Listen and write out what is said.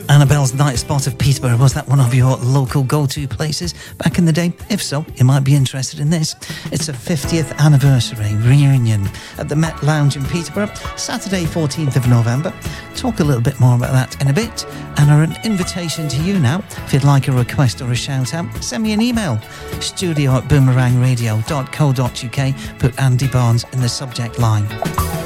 Annabelle's Night Spot of Peterborough, was that one of your local go-to places back in the day? If so, you might be interested in this. It's a 50th anniversary reunion at the Met Lounge in Peterborough, Saturday 14th of November. Talk a little bit more about that in a bit, and an invitation to you now. If you'd like a request or a shout out, send me an email, studio@boomerangradio.co.uk, put Andy Barnes in the subject line.